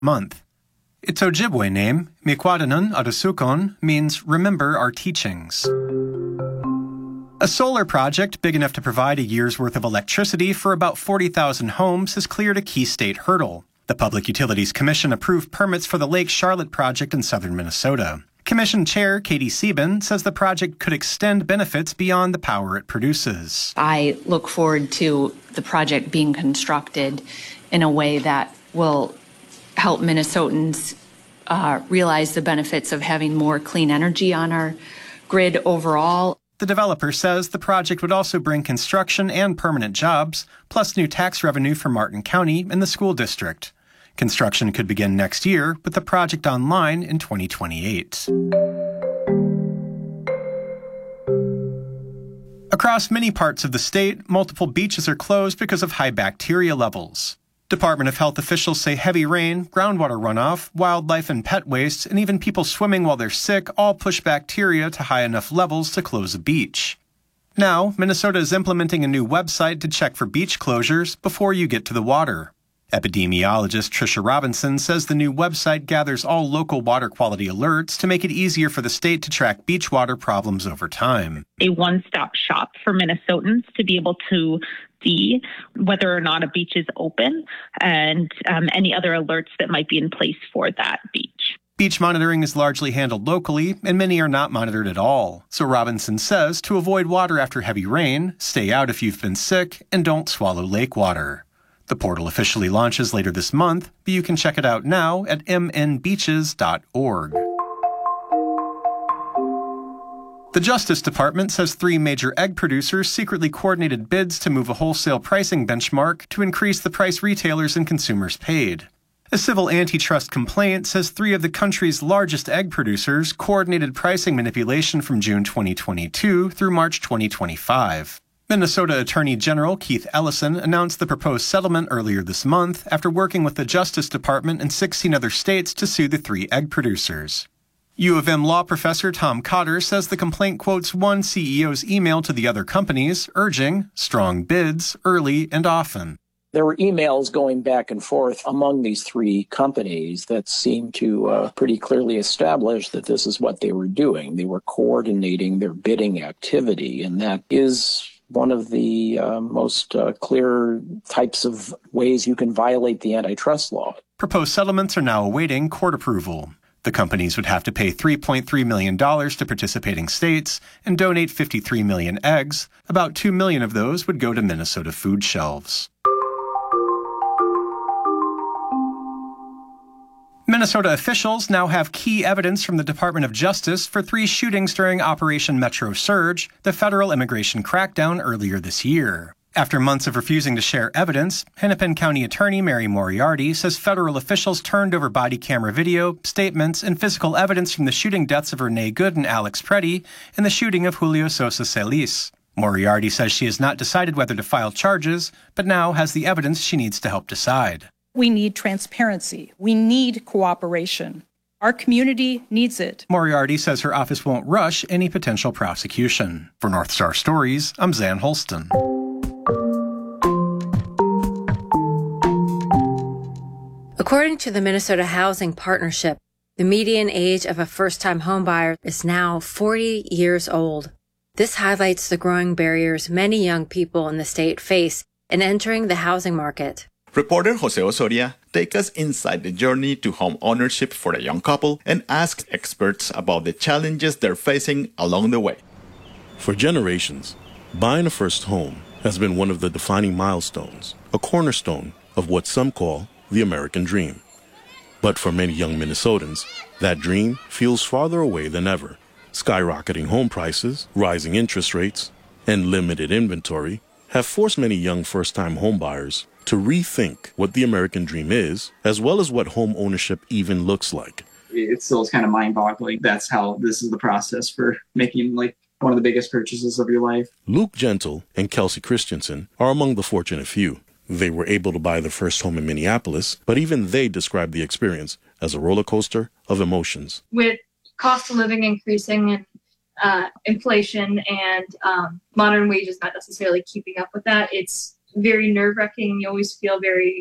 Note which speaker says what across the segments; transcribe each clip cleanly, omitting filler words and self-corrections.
Speaker 1: month. Its Ojibwe name, Miquadanan Adusukon, means remember our teachings. A solar project big enough to provide a year's worth of electricity for about 40,000 homes has cleared a key state hurdle. The Public Utilities Commission approved permits for the Lake Charlotte project in southern Minnesota. Commission Chair Katie Sieben says the project could extend benefits beyond the power it produces.
Speaker 2: I look forward to the project being constructed in a way that will help Minnesotans realize the benefits of having more clean energy on our grid overall.
Speaker 1: The developer says the project would also bring construction and permanent jobs, plus new tax revenue for Martin County and the school district. Construction could begin next year, with the project online in 2028. Across many parts of the state, multiple beaches are closed because of high bacteria levels. Department of Health officials say heavy rain, groundwater runoff, wildlife and pet waste, and even people swimming while they're sick all push bacteria to high enough levels to close a beach. Now, Minnesota is implementing a new website to check for beach closures before you get to the water. Epidemiologist Tricia Robinson says the new website gathers all local water quality alerts to make it easier for the state to track beach water problems over time.
Speaker 3: A one-stop shop for Minnesotans to be able to see whether or not a beach is open and any other alerts that might be in place for that beach.
Speaker 1: Beach monitoring is largely handled locally, and many are not monitored at all. So Robinson says to avoid water after heavy rain, stay out if you've been sick, and don't swallow lake water. The portal officially launches later this month, but you can check it out now at mnbeaches.org. The Justice Department says 3 major egg producers secretly coordinated bids to move a wholesale pricing benchmark to increase the price retailers and consumers paid. A civil antitrust complaint says 3 of the country's largest egg producers coordinated pricing manipulation from June 2022 through March 2025. Minnesota Attorney General Keith Ellison announced the proposed settlement earlier this month after working with the Justice Department and 16 other states to sue the 3 egg producers. U of M law professor Tom Cotter says the complaint quotes one CEO's email to the other companies urging strong bids early and often.
Speaker 4: There were emails going back and forth among these 3 companies that seemed to pretty clearly establish that this is what they were doing. They were coordinating their bidding activity, and that is one of the most clear types of ways you can violate the antitrust law.
Speaker 1: Proposed settlements are now awaiting court approval. The companies would have to pay $3.3 million to participating states and donate 53 million eggs. About 2 million of those would go to Minnesota food shelves. Minnesota officials now have key evidence from the Department of Justice for 3 shootings during Operation Metro Surge, the federal immigration crackdown earlier this year. After months of refusing to share evidence, Hennepin County Attorney Mary Moriarty says federal officials turned over body camera video, statements, and physical evidence from the shooting deaths of Renee Good and Alex Preddy and the shooting of Julio Sosa Celis. Moriarty says she has not decided whether to file charges, but now has the evidence she needs to help decide.
Speaker 5: We need transparency. We need cooperation. Our community needs it.
Speaker 1: Moriarty says her office won't rush any potential prosecution. For North Star Stories, I'm Zan Holston.
Speaker 6: According to the Minnesota Housing Partnership, the median age of a first-time homebuyer is now 40 years old. This highlights the growing barriers many young people in the state face in entering the housing market.
Speaker 7: Reporter Jose Osoria takes us inside the journey to home ownership for a young couple and asks experts about the challenges they're facing along the way.
Speaker 8: For generations, buying a first home has been one of the defining milestones, a cornerstone of what some call the American dream. But for many young Minnesotans, that dream feels farther away than ever. Skyrocketing home prices, rising interest rates, and limited inventory have forced many young first-time homebuyers to rethink what the American dream is, as well as what home ownership even looks like.
Speaker 9: It still is kind of mind-boggling. That's how this is the process for making one of the biggest purchases of your life.
Speaker 8: Luke Gentle and Kelsey Christensen are among the fortunate few. They were able to buy their first home in Minneapolis, but even they described the experience as a roller coaster of emotions.
Speaker 10: With cost of living increasing and inflation and modern wages not necessarily keeping up with that, it's very nerve-wracking. You always feel very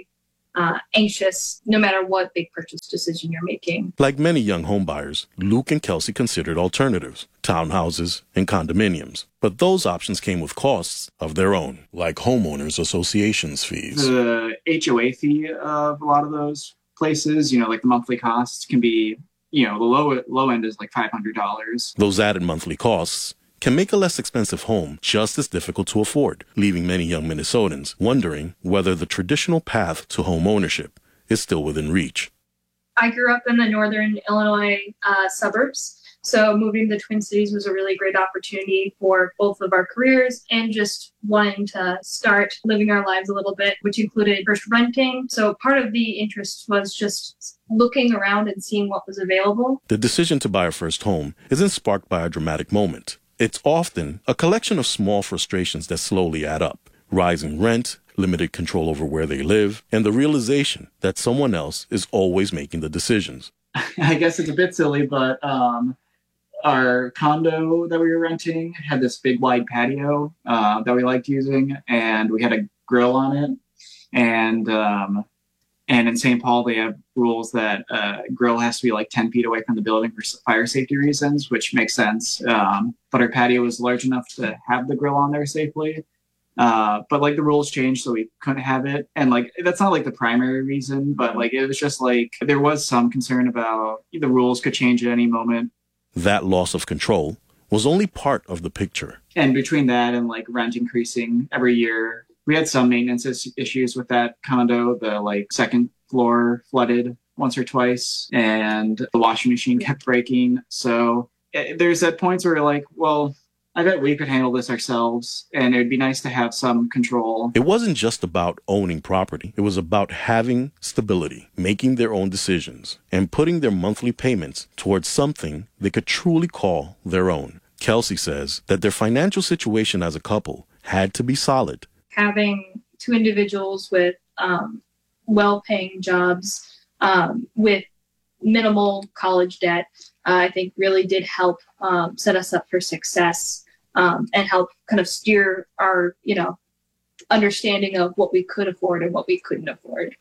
Speaker 10: anxious no matter what big purchase decision you're making.
Speaker 8: Like many young homebuyers, Luke and Kelsey considered alternatives, townhouses and condominiums. But those options came with costs of their own, like homeowners associations fees.
Speaker 9: The HOA fee of a lot of those places, like the monthly costs can be, the low end is like $500.
Speaker 8: Those added monthly costs can make a less expensive home just as difficult to afford, leaving many young Minnesotans wondering whether the traditional path to home ownership is still within reach.
Speaker 10: I grew up in the northern Illinois suburbs, so moving to the Twin Cities was a really great opportunity for both of our careers and just wanting to start living our lives a little bit, which included first renting. So part of the interest was just looking around and seeing what was available.
Speaker 8: The decision to buy a first home isn't sparked by a dramatic moment. It's often a collection of small frustrations that slowly add up. Rising rent, limited control over where they live, and the realization that someone else is always making the decisions.
Speaker 9: I guess it's a bit silly, but our condo that we were renting had this big wide patio that we liked using, and we had a grill on it. And in St. Paul, they have rules that grill has to be like 10 feet away from the building for fire safety reasons, which makes sense. But our patio was large enough to have the grill on there safely. But like the rules changed, so we couldn't have it. And like, that's not like the primary reason, but like, it was just like, there was some concern about the rules could change at any moment.
Speaker 8: That loss of control was only part of the picture.
Speaker 9: And between that and like rent increasing every year, we had some maintenance issues with that condo. The second floor flooded once or twice, and the washing machine kept breaking. So there's at points where we're like, well, I bet we could handle this ourselves, and it'd be nice to have some control.
Speaker 8: It wasn't just about owning property. It was about having stability, making their own decisions, and putting their monthly payments towards something they could truly call their own. Kelsey says that their financial situation as a couple had to be solid.
Speaker 10: Having two individuals with well-paying jobs with minimal college debt, I think really did help set us up for success and help kind of steer our, understanding of what we could afford and what we couldn't afford.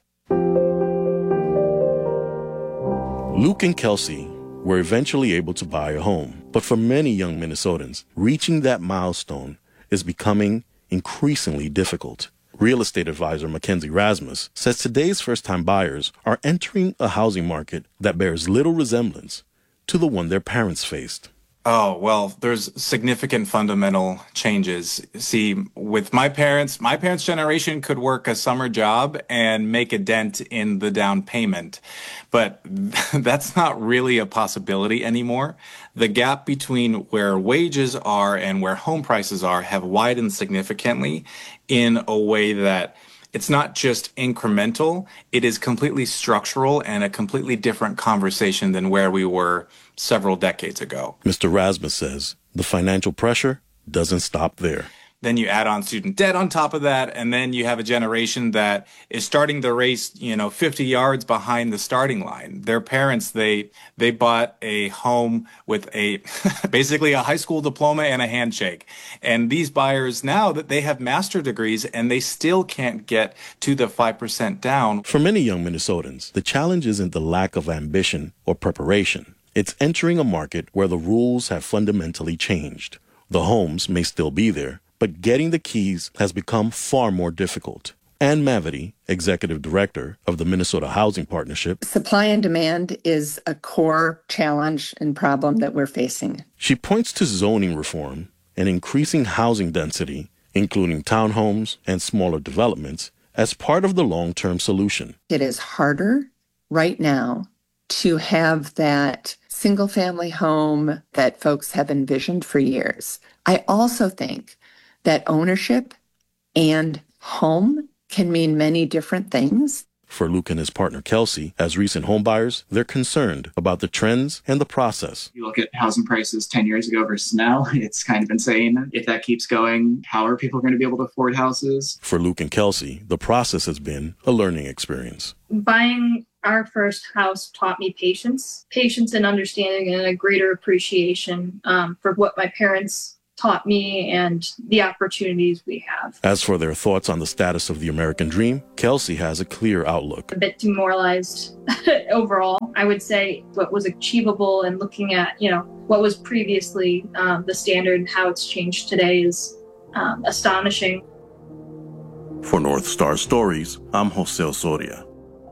Speaker 8: Luke and Kelsey were eventually able to buy a home. But for many young Minnesotans, reaching that milestone is becoming increasingly difficult. Real estate advisor Mackenzie Rasmus says today's first-time buyers are entering a housing market that bears little resemblance to the one their parents faced.
Speaker 11: Oh, well, there's significant fundamental changes. See, with my parents' generation could work a summer job and make a dent in the down payment. But that's not really a possibility anymore. The gap between where wages are and where home prices are have widened significantly in a way that it's not just incremental, it is completely structural and a completely different conversation than where we were several decades ago.
Speaker 8: Mr. Rasmus says the financial pressure doesn't stop there.
Speaker 11: Then you add on student debt on top of that, and then you have a generation that is starting the race, 50 yards behind the starting line. Their parents, they bought a home with basically a high school diploma and a handshake. And these buyers now that they have master degrees and they still can't get to the 5% down.
Speaker 8: For many young Minnesotans, the challenge isn't the lack of ambition or preparation. It's entering a market where the rules have fundamentally changed. The homes may still be there, but getting the keys has become far more difficult. Ann Mavity, executive director of the Minnesota Housing Partnership.
Speaker 12: Supply and demand is a core challenge and problem that we're facing.
Speaker 8: She points to zoning reform and increasing housing density, including townhomes and smaller developments, as part of the long-term solution.
Speaker 12: It is harder right now to have that single-family home that folks have envisioned for years. I also think that ownership and home can mean many different things.
Speaker 8: For Luke and his partner Kelsey, as recent homebuyers, they're concerned about the trends and the process.
Speaker 9: You look at housing prices 10 years ago versus now, it's kind of insane. If that keeps going, how are people going to be able to afford houses?
Speaker 8: For Luke and Kelsey, the process has been a learning experience.
Speaker 10: Buying our first house taught me patience and understanding and a greater appreciation for what my parents taught me and the opportunities we have.
Speaker 8: As for their thoughts on the status of the American dream, Kelsey has a clear outlook.
Speaker 10: A bit demoralized overall. I would say what was achievable and looking at, what was previously the standard and how it's changed today is astonishing.
Speaker 8: For North Star Stories, I'm Jose Osoria.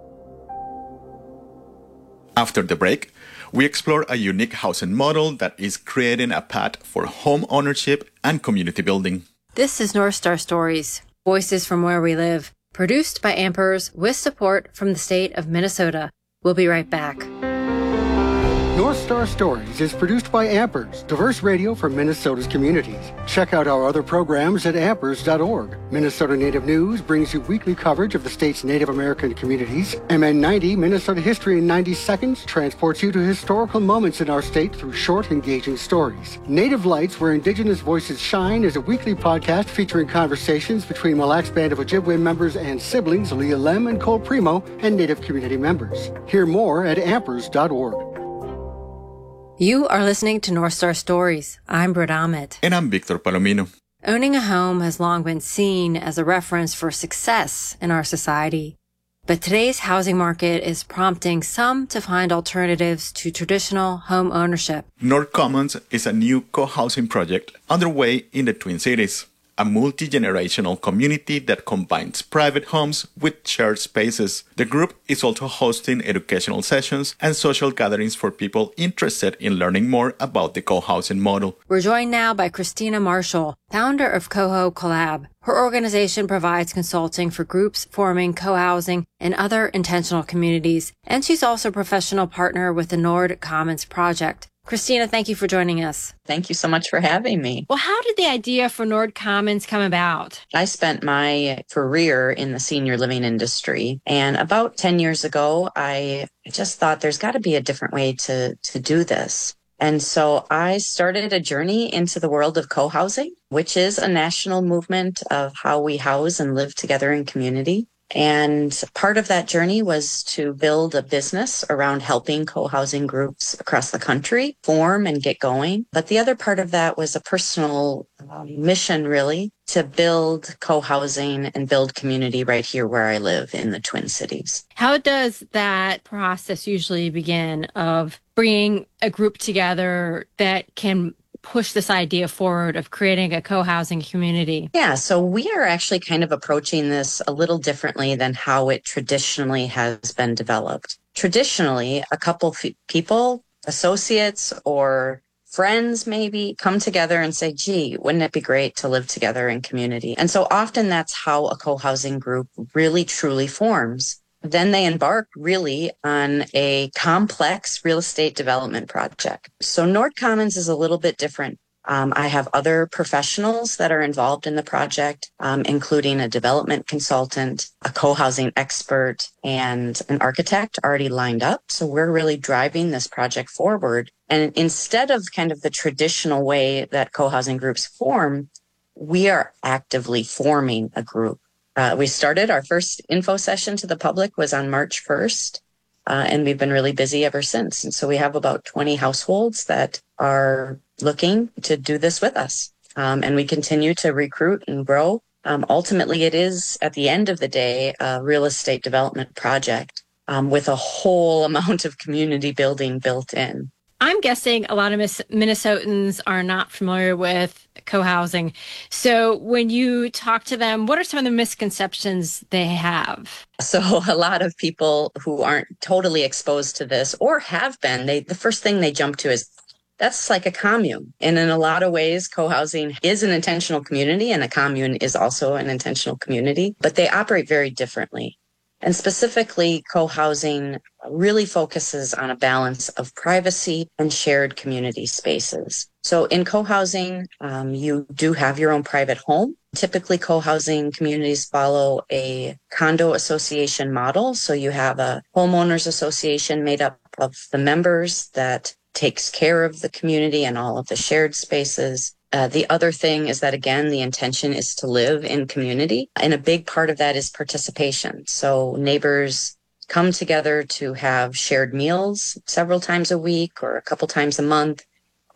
Speaker 7: After the break, we explore a unique housing model that is creating a path for home ownership and community building.
Speaker 6: This is North Star Stories, Voices from Where We Live, produced by Ampers with support from the state of Minnesota. We'll be right back.
Speaker 13: North Star Stories is produced by Ampers, diverse radio for Minnesota's communities. Check out our other programs at ampers.org. Minnesota Native News brings you weekly coverage of the state's Native American communities. MN90, Minnesota History in 90 Seconds, transports you to historical moments in our state through short, engaging stories. Native Lights, Where Indigenous Voices Shine, is a weekly podcast featuring conversations between Mille Lacs Band of Ojibwe members and siblings Leah Lem and Cole Primo and Native community members. Hear more at ampers.org.
Speaker 6: You are listening to North Star Stories. I'm Britt Ahmed.
Speaker 7: And I'm Victor Palomino.
Speaker 6: Owning a home has long been seen as a reference for success in our society. But today's housing market is prompting some to find alternatives to traditional home ownership.
Speaker 7: North Commons is a new co-housing project underway in the Twin Cities, a multi-generational community that combines private homes with shared spaces. The group is also hosting educational sessions and social gatherings for people interested in learning more about the co-housing model.
Speaker 6: We're joined now by Christina Marshall, founder of Coho Collab. Her organization provides consulting for groups forming co-housing and other intentional communities, and she's also a professional partner with the Nord Commons Project. Christina, thank you for joining us.
Speaker 14: Thank you so much for having me.
Speaker 6: Well, how did the idea for Nord Commons come about?
Speaker 14: I spent my career in the senior living industry, and about 10 years ago, I just thought there's got to be a different way to do this. And so I started a journey into the world of co-housing, which is a national movement of how we house and live together in community. And part of that journey was to build a business around helping co-housing groups across the country form and get going. But the other part of that was a personal mission, really, to build co-housing and build community right here where I live in the Twin Cities.
Speaker 6: How does that process usually begin of bringing a group together that can push this idea forward of creating a co-housing community?
Speaker 14: Yeah, so we are actually kind of approaching this a little differently than how it traditionally has been developed. Traditionally, a couple people, associates or friends maybe, come together and say, gee, wouldn't it be great to live together in community? And so often that's how a co-housing group really truly forms. Then they embark really on a complex real estate development project. So Nord Commons is a little bit different. I have other professionals that are involved in the project, including a development consultant, a co-housing expert, and an architect already lined up. So we're really driving this project forward. And instead of kind of the traditional way that co-housing groups form, we are actively forming a group. We started our first info session to the public was on March 1st, and we've been really busy ever since. And so we have about 20 households that are looking to do this with us. And we continue to recruit and grow. Ultimately, it is, at the end of the day, a real estate development project with a whole amount of community building built in.
Speaker 6: I'm guessing a lot of Minnesotans are not familiar with co-housing. So when you talk to them, what are some of the misconceptions they have?
Speaker 14: So a lot of people who aren't totally exposed to this or have been, the first thing they jump to is, that's like a commune. And in a lot of ways, co-housing is an intentional community and a commune is also an intentional community, but they operate very differently. And specifically, co-housing really focuses on a balance of privacy and shared community spaces. So in co-housing, you do have your own private home. Typically, co-housing communities follow a condo association model. So you have a homeowners association made up of the members that takes care of the community and all of the shared spaces. The other thing is that, again, the intention is to live in community. And a big part of that is participation. So neighbors come together to have shared meals several times a week or a couple times a month.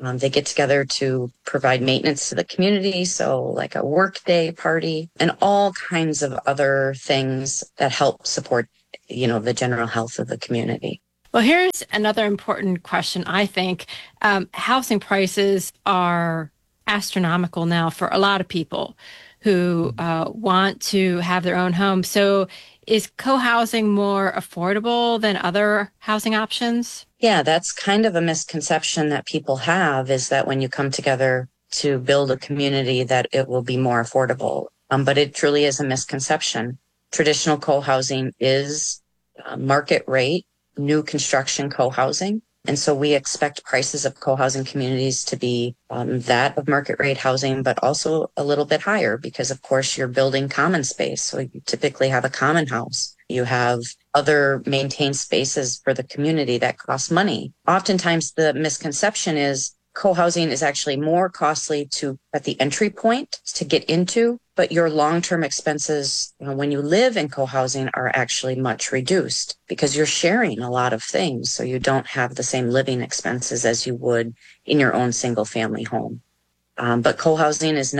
Speaker 14: They get together to provide maintenance to the community, so like a work day party and all kinds of other things that help support, the general health of the community.
Speaker 15: Well, here's another important question, I think. Housing prices are astronomical now for a lot of people who want to have their own home. So is co-housing more affordable than other housing options?
Speaker 14: Yeah, that's kind of a misconception that people have, is that when you come together to build a community that it will be more affordable. But it truly is a misconception. Traditional co-housing is market rate, new construction co-housing. And so we expect prices of co-housing communities to be that of market rate housing, but also a little bit higher because, of course, you're building common space. So you typically have a common house. You have other maintained spaces for the community that cost money. Oftentimes, the misconception is co-housing is actually more costly at the entry point to get into, but your long-term expenses, when you live in co-housing, are actually much reduced because you're sharing a lot of things. So you don't have the same living expenses as you would in your own single-family home. But co-housing has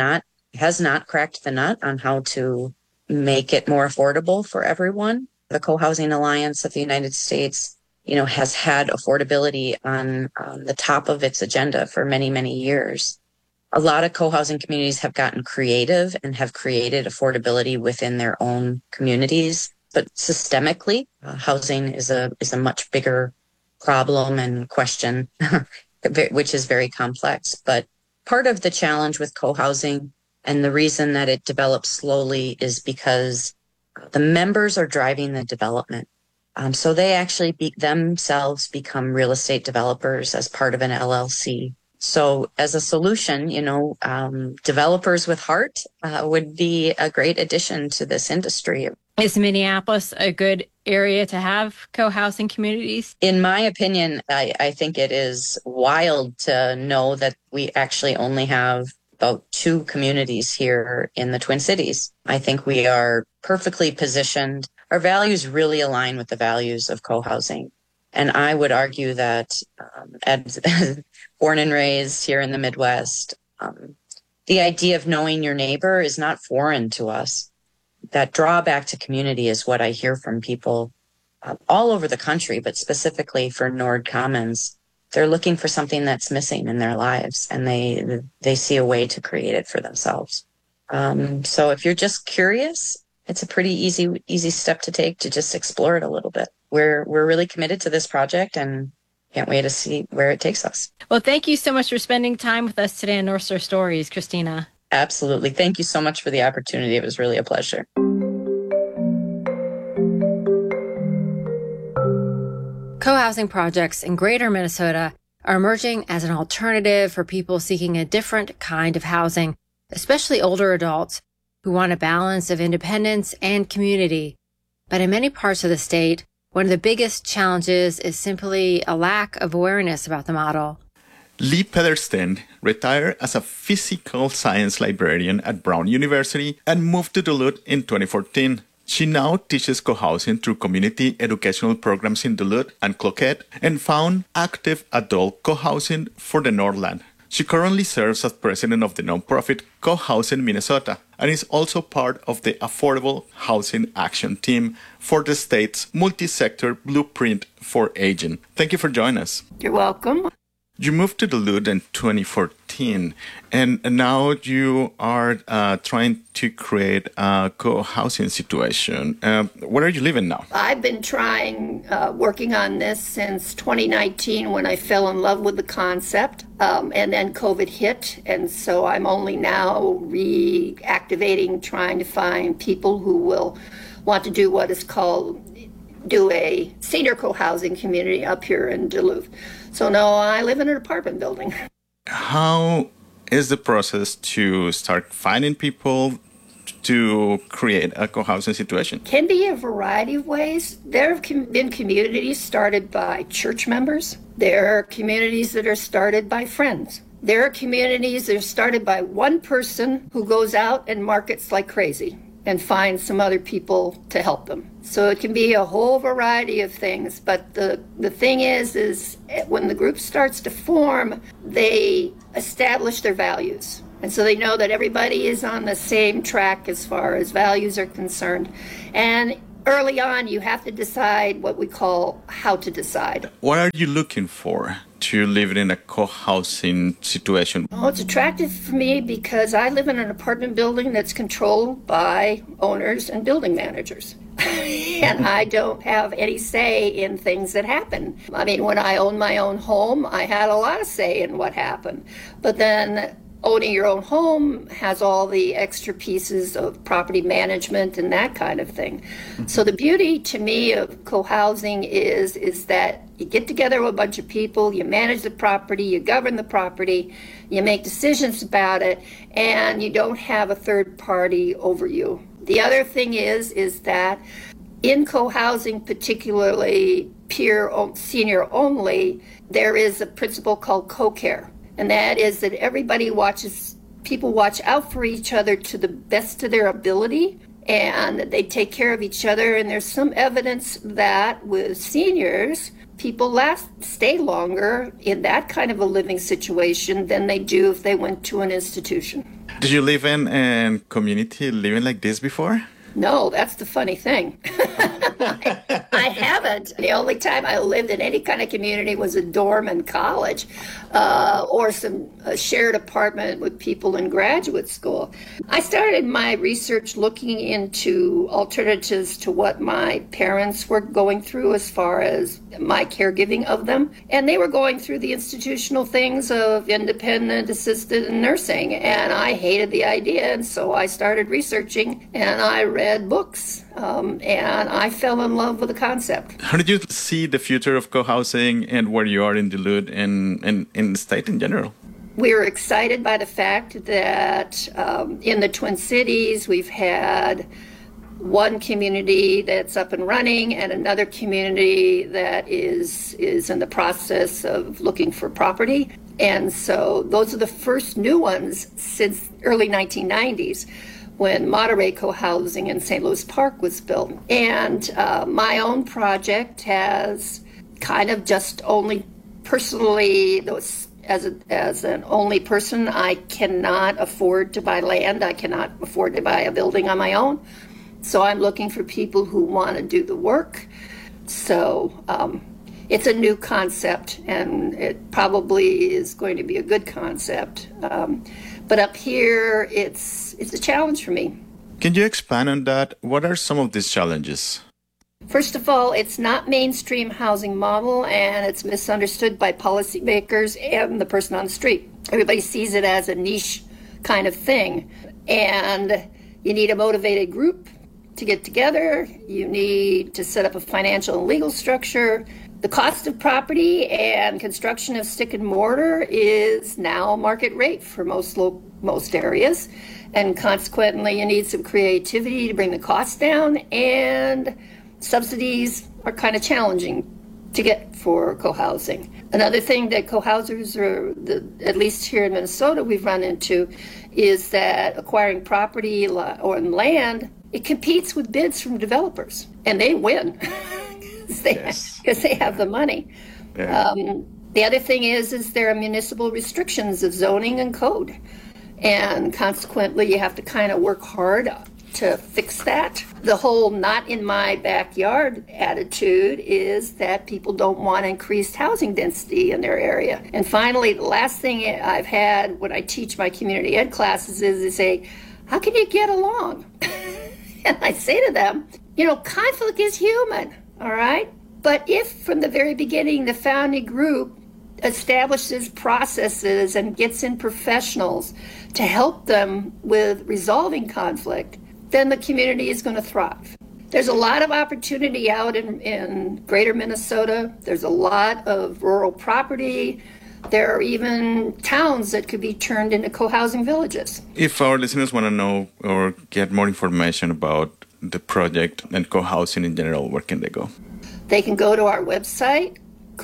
Speaker 14: not cracked the nut on how to make it more affordable for everyone. The Co-Housing Alliance of the United States has had affordability on the top of its agenda for many, many years. A lot of co-housing communities have gotten creative and have created affordability within their own communities. But systemically, housing is a much bigger problem and question, which is very complex. But part of the challenge with co-housing and the reason that it develops slowly is because the members are driving the development. So they actually themselves become real estate developers as part of an LLC. So as a solution, developers with heart would be a great addition to this industry.
Speaker 15: Is Minneapolis a good area to have co-housing communities?
Speaker 14: In my opinion, I think it is wild to know that we actually only have about 2 communities here in the Twin Cities. I think we are perfectly positioned. Our values really align with the values of co-housing. And I would argue that as born and raised here in the Midwest, the idea of knowing your neighbor is not foreign to us. That drawback to community is what I hear from people all over the country, but specifically for Nord Commons. They're looking for something that's missing in their lives, and they see a way to create it for themselves. So if you're just curious, it's a pretty easy step to take to just explore it a little bit. We're really committed to this project and can't wait to see where it takes us.
Speaker 15: Well, thank you so much for spending time with us today on North Star Stories, Christina.
Speaker 14: Absolutely. Thank you so much for the opportunity. It was really a pleasure.
Speaker 6: Co-housing projects in Greater Minnesota are emerging as an alternative for people seeking a different kind of housing, especially older adults who want a balance of independence and community. But in many parts of the state, one of the biggest challenges is simply a lack of awareness about the model.
Speaker 7: Lee Pedersen retired as a physical science librarian at Brown University and moved to Duluth in 2014. She now teaches co-housing through community educational programs in Duluth and Cloquet and found active adult co-housing for the Northland. She currently serves as president of the nonprofit Co-Housing Minnesota and is also part of the Affordable Housing Action Team for the state's multi-sector blueprint for aging. Thank you for joining us.
Speaker 16: You're welcome.
Speaker 7: You moved to Duluth in 2014, and now you are trying to create a co-housing situation. Where are you living now?
Speaker 16: I've been working on this since 2019 when I fell in love with the concept, and then COVID hit, and so I'm only now reactivating, trying to find people who will want to do what is called a senior co-housing community up here in Duluth. So no, I live in an apartment building.
Speaker 7: How is the process to start finding people to create a co-housing situation?
Speaker 16: Can be a variety of ways. There have been communities started by church members. There are communities that are started by friends. There are communities that are started by one person who goes out and markets like crazy and finds some other people to help them. So it can be a whole variety of things. But the thing is when the group starts to form, they establish their values. And so they know that everybody is on the same track as far as values are concerned. And early on, you have to decide what we call how to decide.
Speaker 7: What are you looking for to live in a co-housing situation?
Speaker 16: Well, it's attractive for me because I live in an apartment building that's controlled by owners and building managers. And I don't have any say in things that happen. I mean, when I owned my own home, I had a lot of say in what happened. But then owning your own home has all the extra pieces of property management and that kind of thing. So the beauty to me of co-housing is that you get together with a bunch of people, you manage the property, you govern the property, you make decisions about it, and you don't have a third party over you. The other thing is that in co-housing, particularly peer senior only, there is a principle called co-care. And that is that people watch out for each other to the best of their ability, and they take care of each other. And there's some evidence that with seniors, people stay longer in that kind of a living situation than they do if they went to an institution.
Speaker 7: Did you live in a community living like this before?
Speaker 16: No, that's the funny thing. I haven't. The only time I lived in any kind of community was a dorm in college or a shared apartment with people in graduate school. I started my research looking into alternatives to what my parents were going through as far as my caregiving of them. And they were going through the institutional things of independent assisted nursing. And I hated the idea. And so I started researching and I read books. And I fell in love with the concept.
Speaker 7: How did you see the future of co-housing and where you are in Duluth and in the state in general?
Speaker 16: We were excited by the fact that in the Twin Cities, we've had one community that's up and running and another community that is in the process of looking for property. And so those are the first new ones since early 1990s. When Monterey Co-Housing in St. Louis Park was built. And my own project has kind of just only personally, as an only person, I cannot afford to buy land. I cannot afford to buy a building on my own. So I'm looking for people who want to do the work. So it's a new concept, and it probably is going to be a good concept. But up here, it's a challenge for me.
Speaker 7: Can you expand on that? What are some of these challenges?
Speaker 16: First of all, it's not mainstream housing model, and it's misunderstood by policymakers and the person on the street. Everybody sees it as a niche kind of thing, and you need a motivated group to get together. You need to set up a financial and legal structure. The cost of property and construction of stick and mortar is now market rate for most areas. And consequently, you need some creativity to bring the costs down, and subsidies are kind of challenging to get for co-housing. Another thing that co-housers, at least here in Minnesota, we've run into is that acquiring property or land, it competes with bids from developers, and they win. Because they have the money. Yeah. The other thing is there are municipal restrictions of zoning and code. And consequently, you have to kind of work hard to fix that. The whole not in my backyard attitude is that people don't want increased housing density in their area. And finally, the last thing I've had when I teach my community ed classes is they say, how can you get along? And I say to them, conflict is human. All right? But if from the very beginning the founding group establishes processes and gets in professionals to help them with resolving conflict, then the community is going to thrive. There's a lot of opportunity out in greater Minnesota. There's a lot of rural property. There are even towns that could be turned into co-housing villages. If
Speaker 7: our listeners want to know or get more information about the project and co-housing in general, where can they go?
Speaker 16: They can go to our website,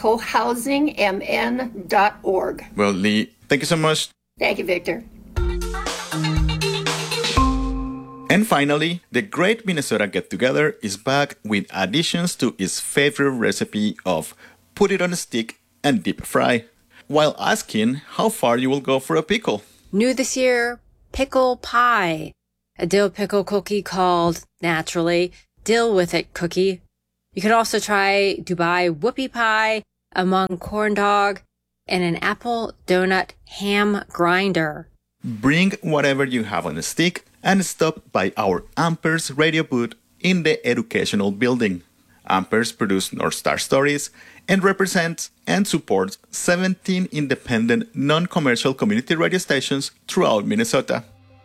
Speaker 16: cohousingmn.org.
Speaker 7: Well, Lee, thank you so much.
Speaker 16: Thank you, Victor.
Speaker 7: And finally, the Great Minnesota Get-Together is back with additions to its favorite recipe of put it on a stick and deep fry, while asking how far you will go for a pickle.
Speaker 6: New this year, pickle pie. A dill pickle cookie called, naturally, Dill With It cookie. You could also try Dubai whoopie pie, a mung corn dog, and an apple donut ham grinder.
Speaker 7: Bring whatever you have on a stick and stop by our Ampers radio booth in the Educational Building. Ampers produce North Star Stories and represents and supports 17 independent, non-commercial community radio stations throughout Minnesota.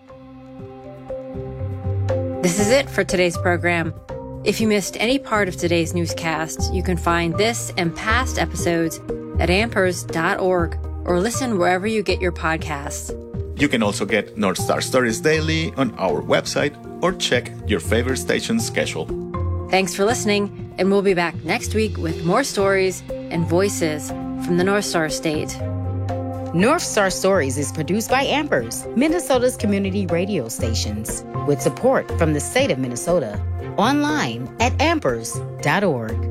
Speaker 6: This is it for today's program. If you missed any part of today's newscast, you can find this and past episodes at ampers.org or listen wherever you get your podcasts.
Speaker 7: You can also get North Star Stories daily on our website or check your favorite station's schedule.
Speaker 6: Thanks for listening, and we'll be back next week with more stories and voices from the North Star State.
Speaker 17: North Star Stories is produced by Ampers, Minnesota's community radio stations, with support from the state of Minnesota. Online at ampers.org.